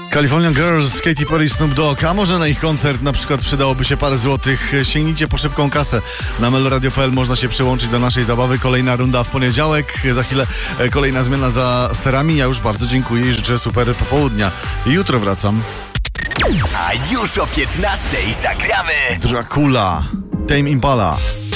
California Girls, Katy Perry, Snoop Dogg. A może na ich koncert na przykład przydałoby się parę złotych? Sięgnijcie po szybką kasę. Na meloradio.pl można się przyłączyć do naszej zabawy. Kolejna runda w poniedziałek. Za chwilę kolejna zmiana za sterami. Ja już bardzo dziękuję i życzę super popołudnia. Jutro wracam. A już o 15:00 zagramy Dracula, Tame Impala.